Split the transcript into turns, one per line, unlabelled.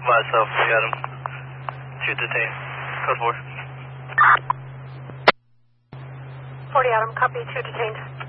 Myself, we got him. 2 detained. Code 4.
40 Adam, copy, 2 detained.